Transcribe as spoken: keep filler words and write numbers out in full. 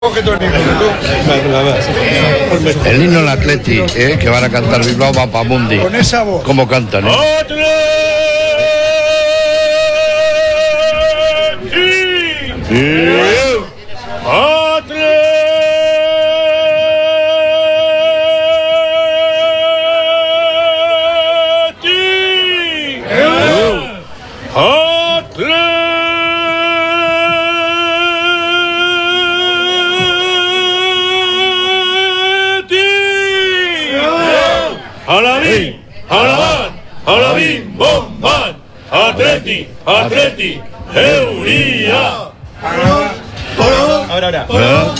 El himno del Atleti, eh, que van a cantar Bilbao Mapamundi. Con esa voz. ¿Cómo cantan? Eh? Alabín, alabán, alabín, bombán, Atleti, Atleti, Euría. Ahora, ahora.